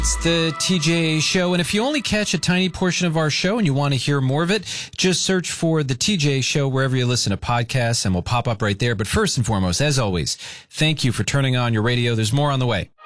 It's the TJ Show, and if you only catch a tiny portion of our show and you want to hear more of it, just search for the TJ Show wherever you listen to podcasts, and we'll pop up right there. But first and foremost, as always, thank you for turning on your radio. There's more on the way.